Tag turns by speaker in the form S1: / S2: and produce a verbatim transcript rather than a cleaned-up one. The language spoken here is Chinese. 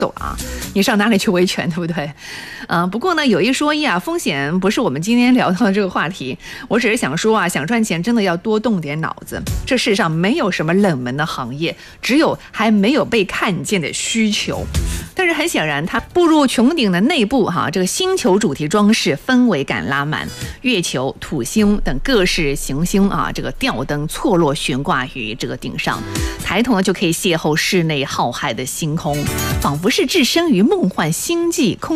S1: 走啊，你上哪里去维权，对不对？嗯、呃，不过呢，有一说一啊，风险不是我们今天聊到的这个话题。我只是想说啊，想赚钱真的要多动点脑子。这世上没有什么冷门的行业，只有还没有被看见的需求。但是很显然，它步入穹顶的内部哈，这个星球主题装饰氛围感拉满，月球、土星等各式行星啊，这个吊灯错落悬挂于这个顶上，抬头呢就可以邂逅室内浩瀚的星空，仿佛是置身于梦幻星际空